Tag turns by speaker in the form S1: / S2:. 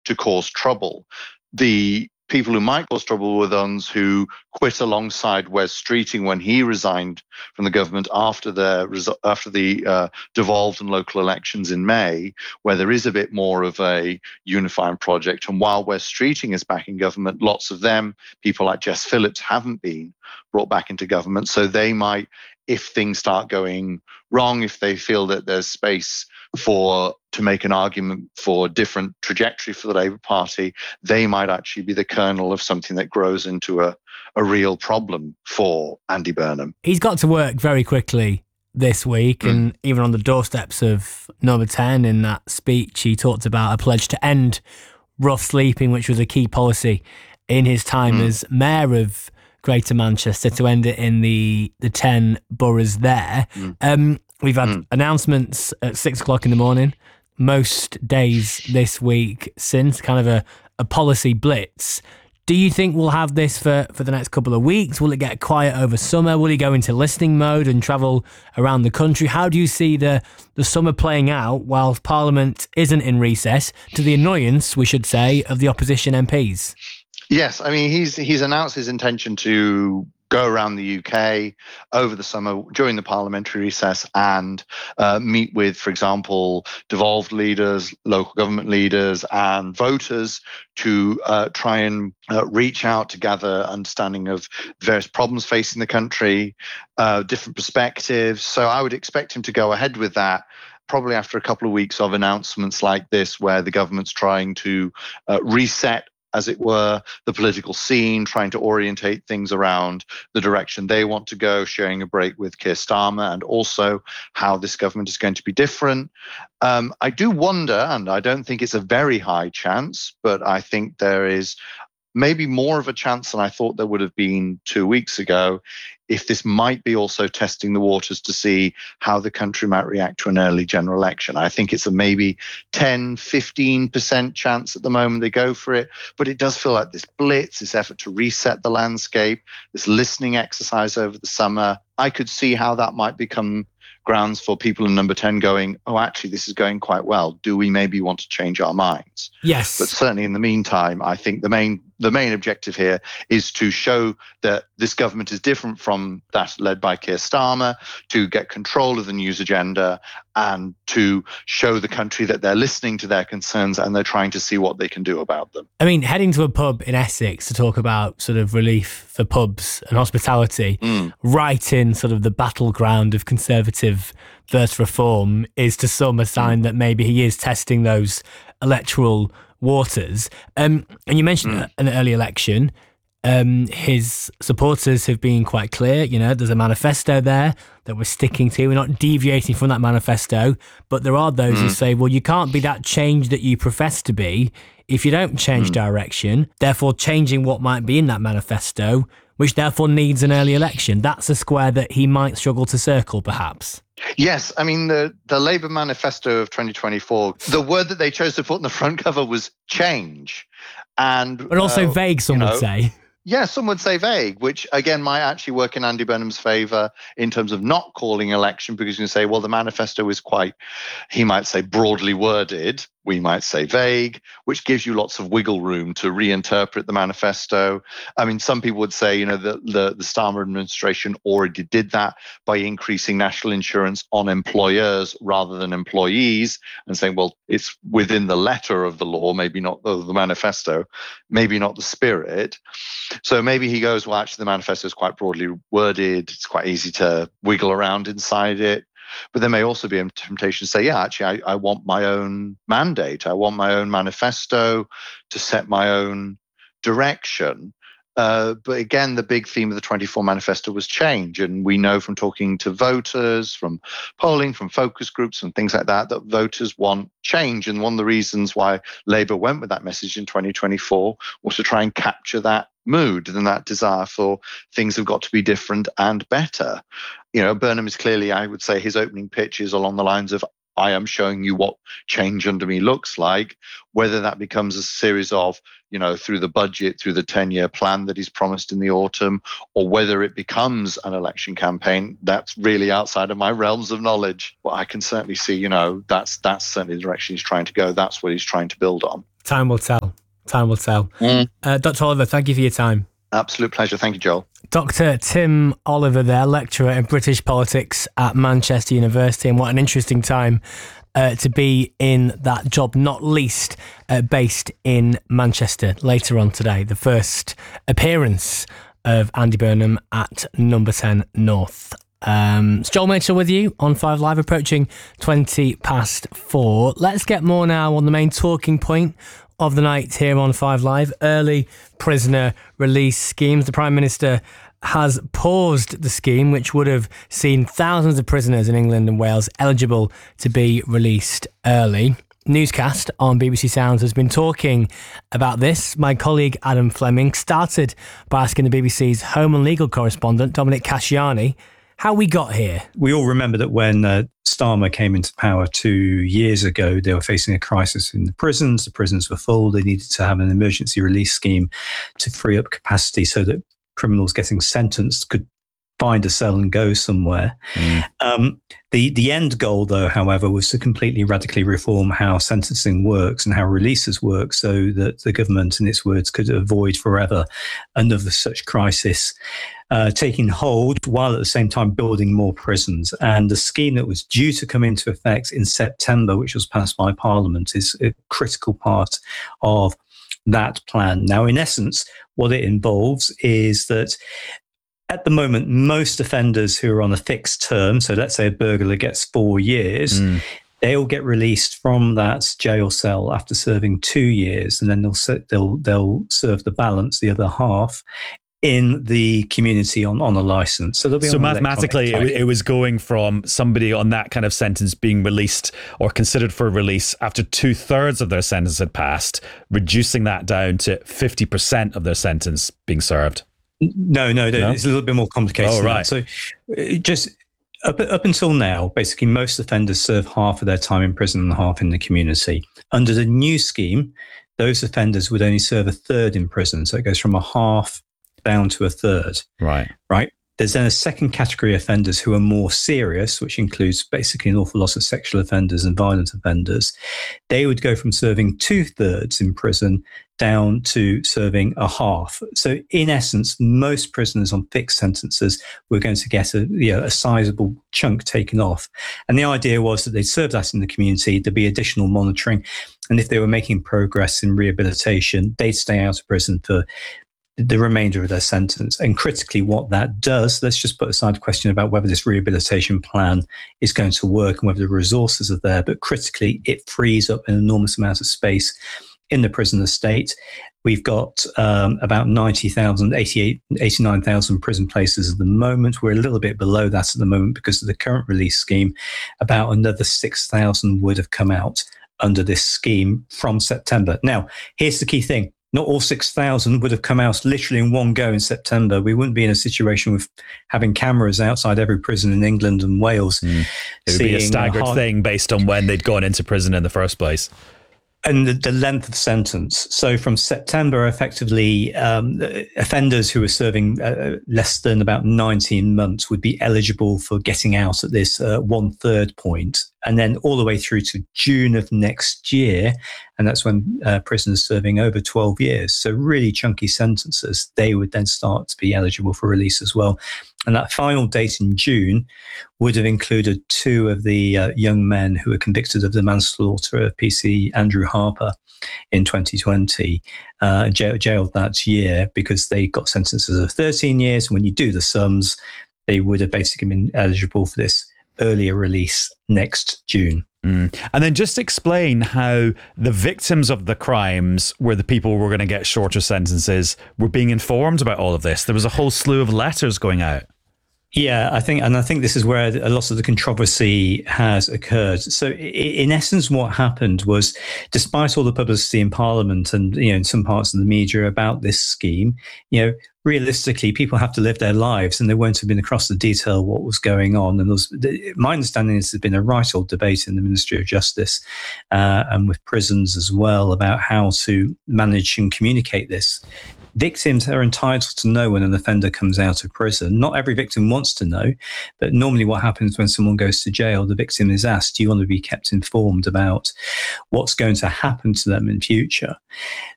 S1: to cause trouble. The people who might cause trouble were those who quit alongside Wes Streeting when he resigned from the government after the devolved and local elections in May, where there is a bit more of a unifying project. And while Wes Streeting is back in government, lots of them, people like Jess Phillips, haven't been brought back into government. So they might, if things start going wrong, if they feel that there's space to make an argument for a different trajectory for the Labour Party, they might actually be the kernel of something that grows into a real problem for Andy Burnham.
S2: He's got to work very quickly this week, and even on the doorsteps of Number 10 in that speech, he talked about a pledge to end rough sleeping, which was a key policy in his time as mayor of Greater Manchester, to end it in the 10 boroughs there. We've had announcements at 6 o'clock in the morning, most days this week since, kind of a policy blitz. Do you think we'll have this for the next couple of weeks? Will it get quiet over summer? Will he go into listening mode and travel around the country? How do you see the summer playing out whilst Parliament isn't in recess, to the annoyance, we should say, of the opposition MPs?
S1: Yes, I mean, he's announced his intention to go around the UK over the summer during the parliamentary recess and meet with, for example, devolved leaders, local government leaders and voters to try and reach out to gather understanding of various problems facing the country, different perspectives. So I would expect him to go ahead with that, probably after a couple of weeks of announcements like this, where the government's trying to reset, as it were, the political scene, trying to orientate things around the direction they want to go, sharing a break with Keir Starmer, and also how this government is going to be different. I do wonder, and I don't think it's a very high chance, but I think there is maybe more of a chance than I thought there would have been 2 weeks ago, if this might be also testing the waters to see how the country might react to an early general election. I think it's a maybe 10, 15% chance at the moment they go for it, but it does feel like this blitz, this effort to reset the landscape, this listening exercise over the summer. I could see how that might become grounds for people in Number 10 going, oh, actually, this is going quite well. Do we maybe want to change our minds?
S2: Yes.
S1: But certainly in the meantime, I think the main objective here is to show that this government is different from that led by Keir Starmer, to get control of the news agenda and to show the country that they're listening to their concerns and they're trying to see what they can do about them.
S2: I mean, heading to a pub in Essex to talk about sort of relief for pubs and hospitality, right in sort of the battleground of Conservative versus Reform, is to some a sign that maybe he is testing those electoral waters. And you mentioned an early election. His supporters have been quite clear. You know, there's a manifesto there that we're sticking to. We're not deviating from that manifesto. But there are those who say, well, you can't be that change that you profess to be if you don't change direction. Therefore, changing what might be in that manifesto, which therefore needs an early election. That's a square that he might struggle to circle, perhaps.
S1: Yes, I mean, the Labour manifesto of 2024, the word that they chose to put on the front cover was change.
S2: But also vague, some would say.
S1: Yeah, some would say vague, which again might actually work in Andy Burnham's favour in terms of not calling election, because you can say, well, the manifesto is quite, he might say, broadly worded. We might say vague, which gives you lots of wiggle room to reinterpret the manifesto. I mean, some people would say, you know, the Starmer administration already did that by increasing national insurance on employers rather than employees, and saying, well, it's within the letter of the law, maybe not the manifesto, maybe not the spirit. So maybe he goes, well, actually, the manifesto is quite broadly worded. It's quite easy to wiggle around inside it. But there may also be a temptation to say, yeah, actually, I want my own mandate. I want my own manifesto to set my own direction. But again, the big theme of the 24 manifesto was change. And we know from talking to voters, from polling, from focus groups and things like that, that voters want change. And one of the reasons why Labour went with that message in 2024 was to try and capture that mood and that desire for things have got to be different and better. You know, Burnham is clearly, I would say, his opening pitch is along the lines of, I am showing you what change under me looks like. Whether that becomes a series of, you know, through the budget, through the 10-year plan that he's promised in the autumn, or whether it becomes an election campaign, that's really outside of my realms of knowledge. But I can certainly see, you know, that's certainly the direction he's trying to go. That's what he's trying to build on.
S2: Time will tell. Time will tell. Dr. Oliver, thank you for your time.
S1: Absolute pleasure. Thank you, Joel.
S2: Dr. Tim Oliver there, lecturer in British politics at Manchester University, and what an interesting time to be in that job, not least based in Manchester later on today. The first appearance of Andy Burnham at Number 10 North. It's Joel Mitchell with you on 5 Live, approaching 4:20. Let's get more now on the main talking point of the night here on 5 Live. Early prisoner release schemes. The Prime Minister has paused the scheme, which would have seen thousands of prisoners in England and Wales eligible to be released early. Newscast on BBC Sounds has been talking about this. My colleague Adam Fleming started by asking the BBC's Home and Legal correspondent, Dominic Casciani, how we got here.
S3: We all remember that when Starmer came into power 2 years ago, they were facing a crisis in the prisons. The prisons were full. They needed to have an emergency release scheme to free up capacity so that criminals getting sentenced could find a cell and go somewhere. The end goal, though, however, was to completely radically reform how sentencing works and how releases work so that the government, in its words, could avoid forever another such crisis taking hold, while at the same time building more prisons. And the scheme that was due to come into effect in September, which was passed by Parliament, is a critical part of that plan. Now, in essence, what it involves is that at the moment, most offenders who are on a fixed term, so let's say a burglar gets 4 years, they'll get released from that jail cell after serving 2 years, and then they'll serve the balance, the other half, in the community on a license. So
S4: mathematically, it was going from somebody on that kind of sentence being released or considered for release after 2/3 of their sentence had passed, reducing that down to 50% of their sentence being served.
S3: No, it's a little bit more complicated.
S4: Oh, right.
S3: So just up until now, basically most offenders serve half of their time in prison and half in the community. Under the new scheme, those offenders would only serve a third in prison. So it goes from a half down to a third.
S4: Right.
S3: There's then a second category of offenders who are more serious, which includes basically an awful lot of sexual offenders and violent offenders. They would go from serving 2/3 in prison down to serving a half. So in essence, most prisoners on fixed sentences were going to get a sizable chunk taken off. And the idea was that they'd serve that in the community, there'd be additional monitoring. And if they were making progress in rehabilitation, they'd stay out of prison for the remainder of their sentence. And critically, what that does, let's just put aside the question about whether this rehabilitation plan is going to work and whether the resources are there, but critically, it frees up an enormous amount of space in the prison estate. We've got about 90,000, 89,000 prison places at the moment. We're a little bit below that at the moment because of the current release scheme. About another 6,000 would have come out under this scheme from September. Now, here's the key thing. Not all 6,000 would have come out literally in one go in September. We wouldn't be in a situation with having cameras outside every prison in England and Wales.
S4: It would be a staggered thing based on when they'd gone into prison in the first place.
S3: And the length of sentence. So from September, effectively, offenders who are serving less than about 19 months would be eligible for getting out at this 1/3 point, and then all the way through to June of next year. And that's when prisoners serving over 12 years, so really chunky sentences, they would then start to be eligible for release as well. And that final date in June would have included 2 of the young men who were convicted of the manslaughter of PC Andrew Harper in 2020, jailed that year because they got sentences of 13 years. When you do the sums, they would have basically been eligible for this earlier release next June.
S4: And then just explain how the victims of the crimes, where the people were going to get shorter sentences, were being informed about all of this. There was a whole slew of letters going out.
S3: Yeah, I think this is where a lot of the controversy has occurred. So in essence, what happened was, despite all the publicity in Parliament and, in some parts of the media about this scheme, realistically, people have to live their lives, and they won't have been across the detail what was going on. And my understanding is there's been a right old debate in the Ministry of Justice and with prisons as well about how to manage and communicate this. victims are entitled to know when an offender comes out of prison. Not every victim wants to know, but normally what happens when someone goes to jail, the victim is asked, do you want to be kept informed about what's going to happen to them in future?